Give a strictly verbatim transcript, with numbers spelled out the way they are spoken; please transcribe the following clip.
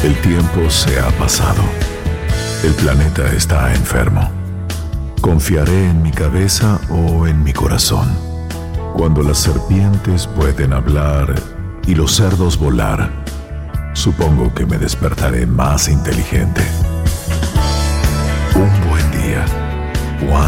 El tiempo se ha pasado. El planeta está enfermo. ¿Confiaré en mi cabeza o en mi corazón? Cuando las serpientes pueden hablar y los cerdos volar, supongo que me despertaré más inteligente. Un buen día. Juan